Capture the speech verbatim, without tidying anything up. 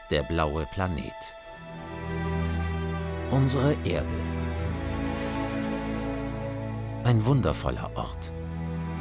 der blaue Planet. Unsere Erde. Ein wundervoller Ort.